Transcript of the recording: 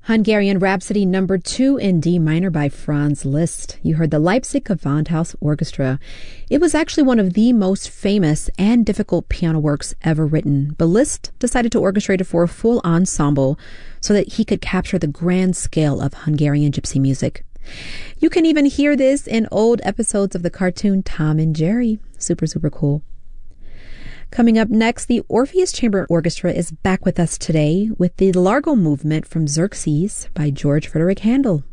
Hungarian Rhapsody number 2 in D minor by Franz Liszt. You heard the Leipzig Gewandhaus Orchestra. It was actually one of the most famous and difficult piano works ever written, but Liszt decided to orchestrate it for a full ensemble so that he could capture the grand scale of Hungarian gypsy music. You can even hear this in old episodes of the cartoon Tom and Jerry. Super, super cool. Coming up next, the Orpheus Chamber Orchestra is back with us today with the Largo Movement from Xerxes by George Frederick Handel.